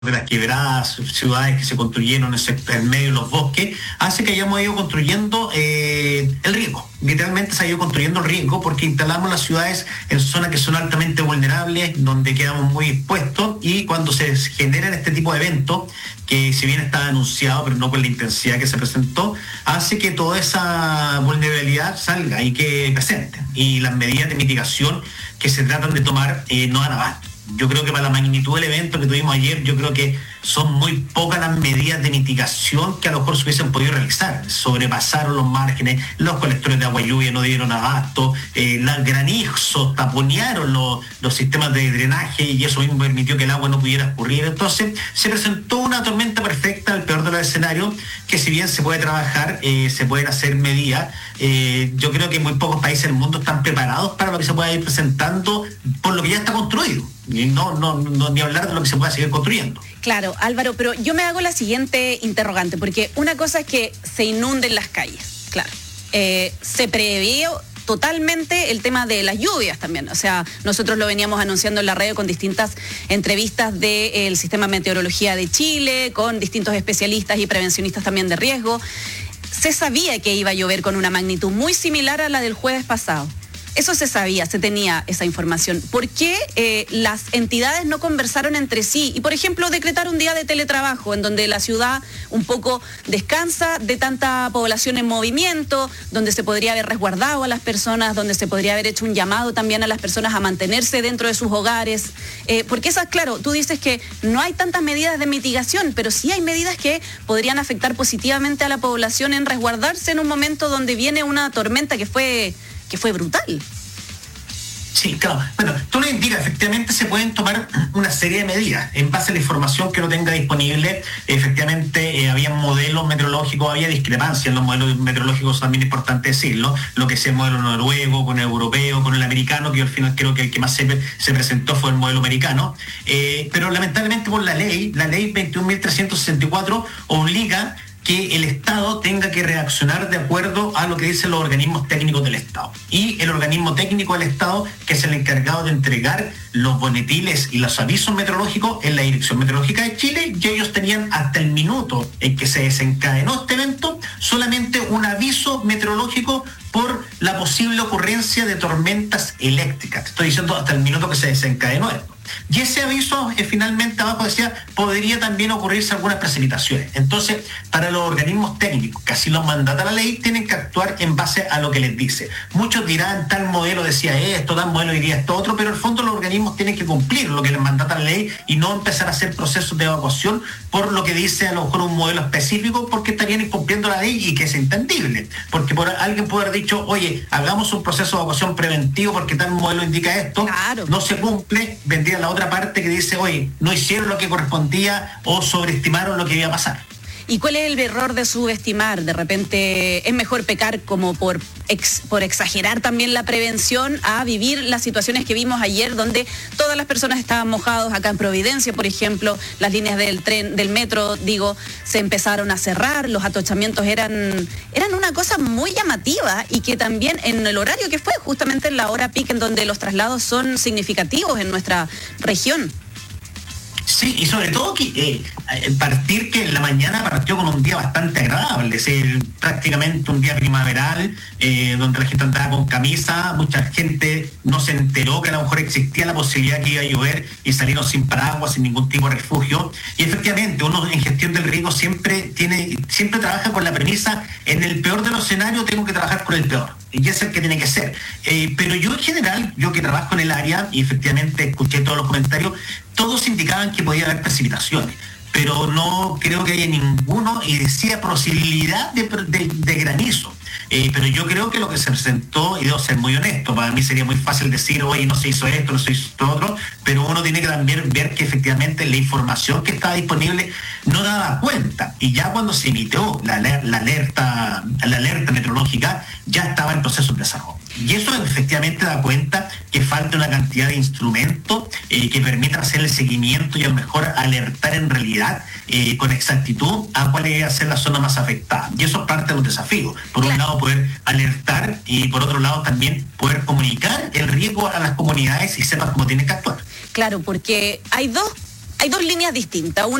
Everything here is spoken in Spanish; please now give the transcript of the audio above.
de las quebradas, ciudades que se construyeron en medio de los bosques, hace que hayamos ido construyendo el riesgo. Literalmente se ha ido construyendo el riesgo porque instalamos las ciudades en zonas que son altamente vulnerables, donde quedamos muy expuestos, y cuando se generan este tipo de eventos, que si bien está anunciado, pero no con la intensidad que se presentó, hace que toda esa vulnerabilidad salga y quede presente. Y las medidas de mitigación que se tratan de tomar no dan abasto. Yo creo que para la magnitud del evento que tuvimos ayer, yo creo que son muy pocas las medidas de mitigación que a lo mejor se hubiesen podido realizar. Sobrepasaron los márgenes, los colectores de agua y lluvia no dieron abasto, los granizos taponearon los sistemas de drenaje y eso mismo permitió que el agua no pudiera escurrir. Entonces se presentó una tormenta perfecta, el peor de los escenarios, que si bien se puede trabajar, se pueden hacer medidas. Yo creo que muy pocos países del mundo están preparados para lo que se pueda ir presentando por lo que ya está construido. Y no ni hablar de lo que se pueda seguir construyendo. Claro, Álvaro, pero yo me hago la siguiente interrogante, porque una cosa es que se inunden las calles, claro. Se previó totalmente el tema de las lluvias también. O sea, nosotros lo veníamos anunciando en la radio con distintas entrevistas del Sistema de Meteorología de Chile, con distintos especialistas y prevencionistas también de riesgo. Se sabía que iba a llover con una magnitud muy similar a la del jueves pasado. Eso se sabía, se tenía esa información. ¿Por qué las entidades no conversaron entre sí? Y, por ejemplo, decretar un día de teletrabajo en donde la ciudad un poco descansa de tanta población en movimiento, donde se podría haber resguardado a las personas, donde se podría haber hecho un llamado también a las personas a mantenerse dentro de sus hogares. Porque esas, claro, tú dices que no hay tantas medidas de mitigación, pero sí hay medidas que podrían afectar positivamente a la población en resguardarse en un momento donde viene una tormenta que fue brutal. Sí, claro. Bueno, tú lo indicas, efectivamente se pueden tomar una serie de medidas en base a la información que uno tenga disponible. Efectivamente, había modelos meteorológicos, había discrepancia en los modelos meteorológicos, también es importante decirlo, lo que es el modelo noruego, con el europeo, con el americano, que yo al final creo que el que más se presentó fue el modelo americano. Pero lamentablemente por la ley 21.364 obliga que el Estado tenga que reaccionar de acuerdo a lo que dicen los organismos técnicos del Estado. Y el organismo técnico del Estado, que es el encargado de entregar los bonetiles y los avisos meteorológicos, en la Dirección Meteorológica de Chile, y ellos tenían hasta el minuto en que se desencadenó este evento solamente un aviso meteorológico por la posible ocurrencia de tormentas eléctricas. Te estoy diciendo hasta el minuto que se desencadenó esto. Y ese aviso finalmente abajo decía, podría también ocurrirse algunas precipitaciones. Entonces, para los organismos técnicos, que así los mandata la ley, tienen que actuar en base a lo que les dice. Muchos dirán, tal modelo decía esto, tal modelo diría esto otro, pero en el fondo los organismos tienen que cumplir lo que les mandata la ley y no empezar a hacer procesos de evacuación por lo que dice a lo mejor un modelo específico, porque estarían incumpliendo la ley y que es entendible. Porque alguien puede haber dicho, oye, hagamos un proceso de evacuación preventivo porque tal modelo indica esto, claro. No se cumple, vendría la otra parte que dice, oye, no hicieron lo que correspondía o sobreestimaron lo que iba a pasar. ¿Y cuál es el error de subestimar? De repente es mejor pecar como por exagerar también la prevención a vivir las situaciones que vimos ayer, donde todas las personas estaban mojados. Acá en Providencia, por ejemplo, las líneas del metro, se empezaron a cerrar, los atochamientos eran una cosa muy llamativa, y que también en el horario que fue, justamente en la hora peak, en donde los traslados son significativos en nuestra región. Sí, y sobre todo que que en la mañana partió con un día bastante agradable, es decir, prácticamente un día primaveral, donde la gente andaba con camisa, mucha gente no se enteró que a lo mejor existía la posibilidad que iba a llover y salieron sin paraguas, sin ningún tipo de refugio. Y efectivamente, uno en gestión del riesgo siempre trabaja con la premisa, en el peor de los escenarios tengo que trabajar con el peor. Y es el que tiene que ser. Pero yo en general, yo que trabajo en el área, y efectivamente escuché todos los comentarios, todos indicaban que podía haber precipitaciones, pero no creo que haya ninguno, y decía posibilidad de granizo. Pero yo creo que lo que se presentó, y debo ser muy honesto, para mí sería muy fácil decir, oye, no se hizo esto, no se hizo esto otro, pero uno tiene que también ver que efectivamente la información que estaba disponible no daba cuenta, y ya cuando se emitió la alerta meteorológica, ya estaba en proceso de desarrollo. Y eso efectivamente da cuenta que falta una cantidad de instrumentos que permitan hacer el seguimiento y a lo mejor alertar en realidad con exactitud a cuál es ser la zona más afectada. Y eso es parte de los desafíos. Por un lado, poder alertar, y por otro lado también poder comunicar el riesgo a las comunidades y sepan cómo tienen que actuar. Claro, porque hay dos hay dos líneas distintas.